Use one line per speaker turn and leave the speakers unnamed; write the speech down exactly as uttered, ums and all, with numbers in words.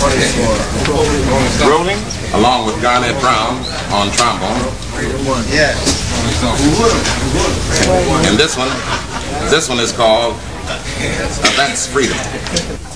Rolling, along with Garnett Brown on trombone. And this one, this one is called That's Freedom.